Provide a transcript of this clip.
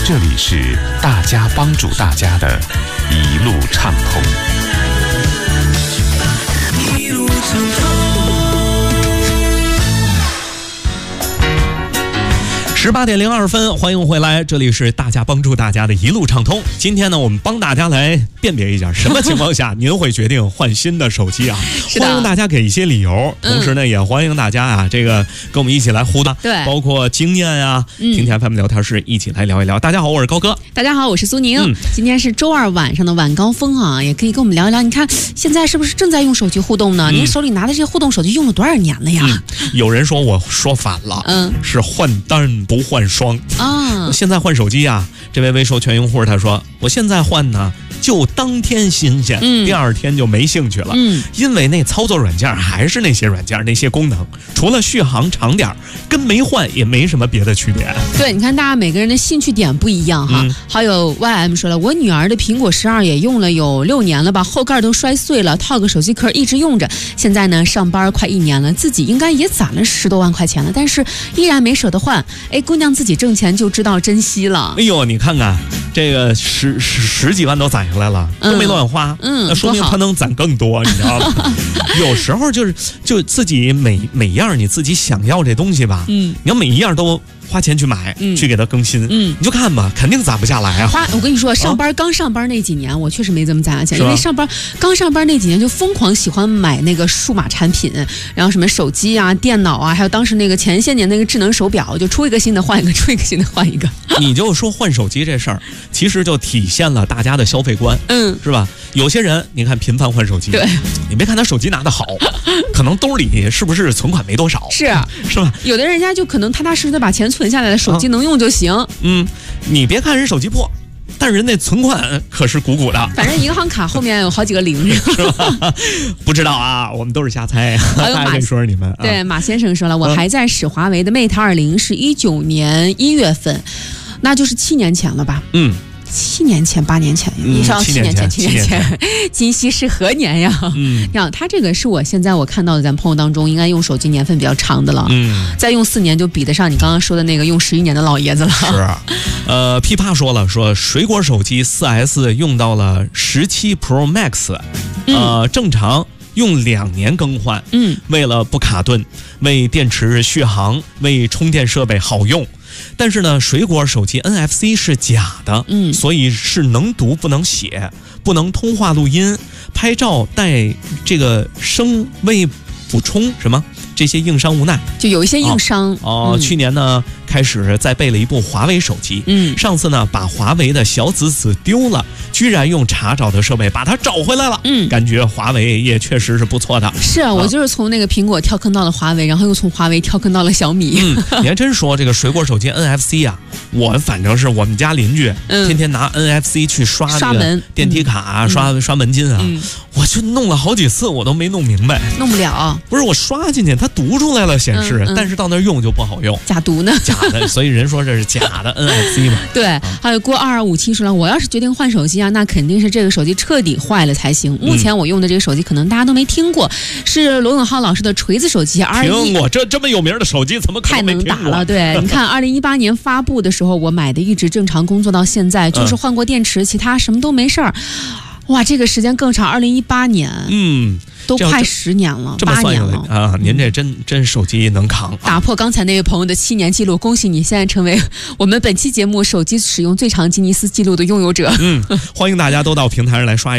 这里是大家帮助大家的一路畅通。 一路畅通。 18点02分，欢迎回来，这里是大家帮助大家的一路畅通。今天呢，我们帮大家来辨别一下，什么情况下您会决定换新的手机啊？欢迎大家给一些理由，同时呢，也欢迎大家啊，这个跟我们一起来互动， 对， 包括经验啊，听天 FM 聊天室一起来聊一聊。大家好，我是高哥。 大家好，我是苏宁。今天是周二晚上的晚高峰啊，也可以跟我们聊一聊。你看现在是不是正在用手机互动呢？您手里拿的这些互动手机用了多少年了呀？ 有人说我说反了，是换单不换双啊。现在换手机啊，这位微授权用户他说，我现在换呢，就当天新鲜，第二天就没兴趣了，因为那操作软件还是那些软件那些功能，除了续航长点，跟没换也没什么别的区别。 对，你看大家每个人的兴趣点不一样哈。好友 YM 说了，我女儿的苹果12也用了有6年了吧，后盖都摔碎了，套个手机壳一直用着。现在呢，上班快1年了，自己应该也攒了10多万块钱了，但是依然没舍得换。哎，姑娘自己挣钱就知道珍惜了。 哎呦，你看看这个十几万都攒下来了，都没乱花，那说明他能攒更多，你知道吗？有时候就自己每样你自己想要这东西吧，你要每一样都花钱去买，去给它更新，你就看吧，肯定攒不下来啊。 我跟你说，刚上班那几年，我确实没这么攒下钱，因为刚上班那几年就疯狂喜欢买那个数码产品，然后什么手机啊、电脑啊，还有当时那个前些年那个智能手表，就出一个新的换一个，出一个新的换一个。 你就说换手机这事儿，其实就体现了大家的消费观，是吧？有些人你看频繁换手机， 对， 你别看他手机拿得好，可能兜里是不是存款没多少，是吧？ 有的人家就可能踏踏实实的把钱存下来了，手机能用就行。 你别看人手机破，但是人那存款可是鼓鼓的， 反正银行卡后面有好几个零， 是吧？不知道啊，我们都是瞎猜。大家可以说说你们。 对，马先生说了，我还在使华为的 Mate 20，是19年1月份，那就是7年前了吧？7年前、8年前，你上7年前，今夕是何年呀？他这个是我现在我看到的，咱朋友当中应该用手机年份比较长的了。再用4年就比得上你刚刚说的那个用11年的老爷子了。 是，噼啪说了，说水果手机4S 用到了17 Pro Max，正常用2年更换。为了不卡顿，为电池续航，为充电设备好用。但是呢，水果手机 NFC 是假的，所以是能读不能写，不能通话录音，拍照带这个声位补充什么，这些硬伤无奈， 就有一些硬伤。 去年呢开始再备了一部华为手机，上次呢把华为的小紫紫丢了，居然用查找的设备把它找回来了，感觉华为也确实是不错的。 是啊，我就是从那个苹果跳坑到了华为，然后又从华为跳坑到了小米。 你还真说这个水果手机 NFC 啊，我反正是我们家邻居，天天拿 NFC 去刷那个电梯卡啊，刷门禁啊，我就弄了好几次，我都没弄明白， 弄不了。 不是我刷进去，它读出来了显示，但是到那儿用就不好用， 假读呢？ 假的，所以人说这是假的 NFC 嘛。 对，还有郭2257说了，我要是决定换手机啊，那肯定是这个手机彻底坏了才行。目前我用的这个手机可能大家都没听过，是罗永浩老师的锤子手机。 听过，这么有名的手机怎么可能没听过？ 太能打了，对，你看2018年发布的时候我买的，一直正常工作到现在，就是换过电池，其他什么都没事儿。哇，这个时间更长，2018年，都快10年了，8年了啊！您这真手机能扛， 打破刚才那位朋友的7年记录，恭喜你现在成为我们本期节目手机使用最长吉尼斯纪录的拥有者。 欢迎大家都到平台上来刷一